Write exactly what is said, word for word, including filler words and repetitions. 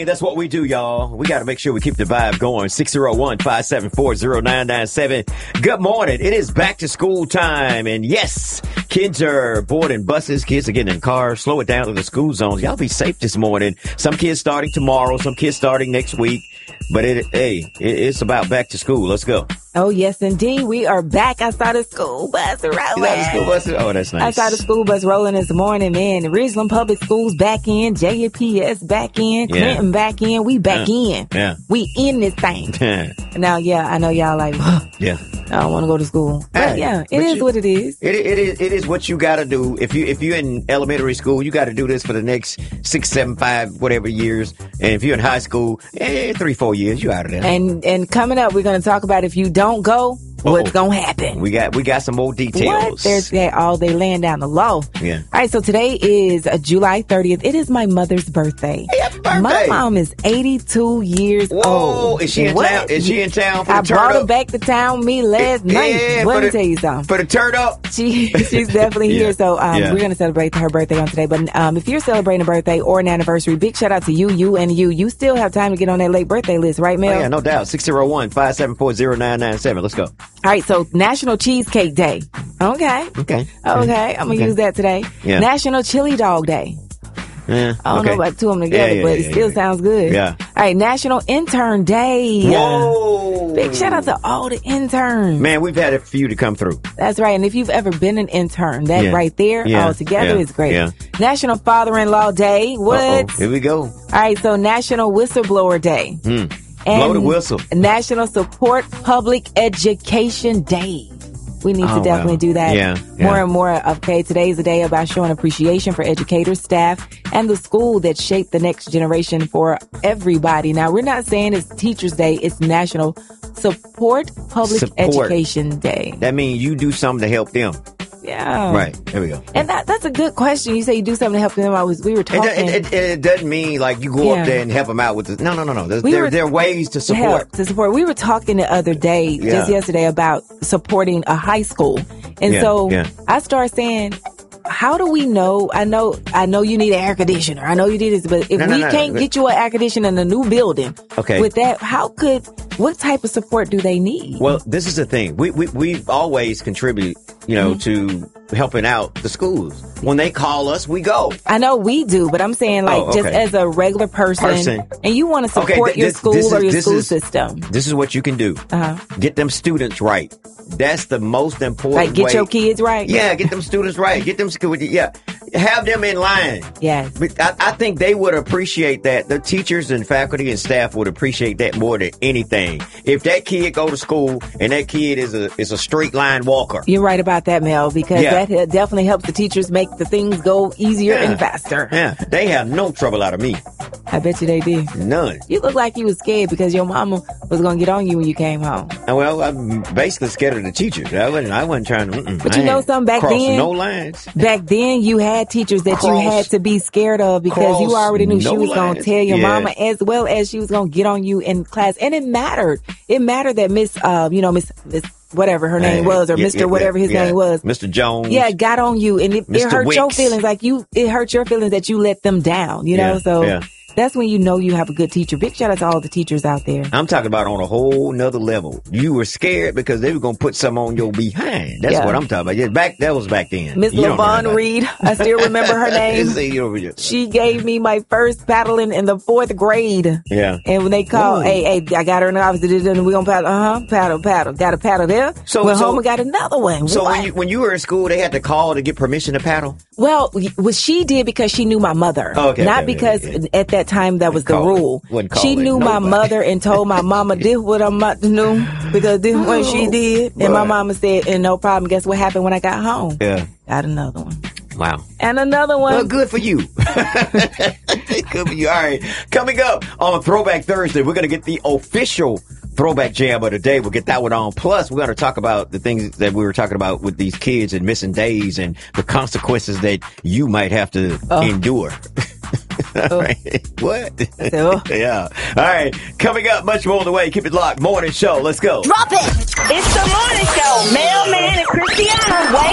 That's what we do, y'all. We got to make sure we keep the vibe going. six oh one, five seven four, oh nine nine seven. Good morning. It is back to school time. And yes, kids are boarding buses. Kids are getting in cars. Slow it down to the school zones. Y'all be safe this morning. Some kids starting tomorrow. Some kids starting next week. But it, hey, it, it's about back to school. Let's go. Oh, yes, indeed. We are back. I saw the school bus rolling. You got the school bus? Oh, that's nice. I saw the school bus rolling this morning, man. Ridgeland Public Schools back in. J N P S back in. Yeah. Clinton back in. We back Yeah. in. Yeah. We in this thing. Yeah. Now, yeah, I know y'all like, Yeah. I don't want to go to school. But Hey, yeah, it but is you- what it is. It, it is it is what you got to do. If you if you're in elementary school, you got to do this for the next six, seven, five, whatever years. And if you're in high school, eh, three, four years, you out of there. And and coming up, we're going to talk about if you don't go, what's Uh-oh. going to happen. we got we got some more details. What? There's they all they laying down the law. Yeah. All right. So today is uh, July thirtieth. It is my mother's birthday. Hey, happy birthday. My mom is eighty-two years Whoa, old. is she in What? town? Is she in town for I the turn brought her up? back to town me last Yeah, night. for Let me the- tell you something. For the turn up. She she's definitely Yeah. here. So um, Yeah. we're gonna celebrate her birthday on today. But um, if you're celebrating a birthday or an anniversary, big shout out to you, you, and you. You still have time to get on that late birthday list, right, Oh, Mel? yeah, no doubt. six oh one, five seven four, oh nine nine seven. Let's go. All right. So National Cheesecake Day. Okay. Okay. Okay. I'm gonna Okay. use that today. Yeah. National Chili Dog Day. Yeah, I don't okay. know about two of them together, Yeah, yeah, but yeah, it still yeah. sounds good. Yeah. All right. National Intern Day. Whoa. Big shout out to all the interns. Man, we've had a few to come through. That's right. And if you've ever been an intern, that Yeah. right there Yeah. all together Yeah. is great. Yeah. National Father-in-Law Day. What? Uh-oh. Here we go. All right. So National Whistleblower Day. Hmm. And Blow the whistle. National Support Public Education Day. We need Oh, to definitely wow. do that Yeah, yeah. more and more. Okay, today is a day about showing appreciation for educators, staff, and the school that shaped the next generation for everybody. Now, we're not saying it's Teachers Day. It's National Support Public Support. Education Day. That means you do something to help them. Yeah. Right. There we go. And that that's a good question. You say you do something to help them. I was we were It, talking. it, it, it doesn't mean like you go Yeah. up there and help them out with the. No, no, no, no. There's, We there, were- there are ways to to support. help, to support. We were talking the other day, Yeah. just yesterday, about supporting a high school, and Yeah, so yeah. I started saying, "How do we know? I know, I know you need an air conditioner. I know you need this, but if No, no, we no, can't no. get you an air conditioner in a new building, Okay. with that, how could? What type of support do they need? Well, this is the thing. We we we always contribute, you know, Mm-hmm. to helping out the schools. When they call us, we go. I know we do, but I'm saying like Oh, just okay. as a regular person, Person. and you want to Okay, support th- your this- school this is- or your this school is- system. This is what you can do. Uh-huh. Get them students right. That's the most important Like get way. your kids right. Yeah, get them students right. Get them school. Yeah, have them in line. Yes. But I, I think they would appreciate that. The teachers and faculty and staff would appreciate that more than anything. If that kid go to school and that kid is a is a straight line walker. You're right about that, Mel, because Yeah. that uh, definitely helps the teachers make the things go easier Yeah. and faster. Yeah, they have no trouble out of me. I bet you they did. None. You look like you was scared because your mama was going to get on you when you came home. And well, I'm basically scared of the teachers. I wasn't. I wasn't trying to. Mm-mm, But I you know ain't something, back crossing then- no lines. Back then, you had teachers that you Cross- had to be scared of because you cross already knew she no was going to lines. tell your Yeah. mama as well as she was going to get on you in class. And it mattered. It mattered that Miss, uh, you know, Miss, Miss whatever her name Hey, was or yeah, Mister yeah, whatever his yeah. name was. Mister Jones. Yeah, got on you, and it, it Mister hurt your Wicks. feelings. Like you, it hurt your feelings that you let them down. You know, Yeah, so yeah. that's when you know you have a good teacher. Big shout out to all the teachers out there. I'm talking about on a whole nother level. You were scared because they were going to put something on your behind. That's Yeah. what I'm talking about. Yeah, back that was back then. Miss You don't know LaVon nothing Reed, I still remember her about it. name. See you over here. She gave me my first paddling in the fourth grade. Yeah. And when they called, Ooh. hey, hey, I got her in the office. We're going to paddle. Uh huh. Paddle, paddle. Got a paddle there. So- Went so- home and got another one. So What? when you when you were in school, they had to call to get permission to paddle. Well, what she did because she knew my mother. Oh, okay, Not okay, because okay, at that time that was the Wasn't calling- rule. wasn't She calling knew my nobody. mother and told my mama this what I'm about to do because this is what she did. And my Right. mama said, and no problem. Guess what happened when I got home? Yeah. Got another one. Wow. And another one. Well, good for you. Good for you. All right. Coming up on Throwback Thursday, we're going to get the official Throwback Jam of the day. We'll get that one on. Plus, we're going to talk about the things that we were talking about with these kids and missing days and the consequences that you might have to Oh. endure. All right. What? Oh. Yeah. All right. Coming up, much more on the way. Keep it locked. Morning show. Let's go. Drop it. It's the morning show. Mailman and Christiana. Wait.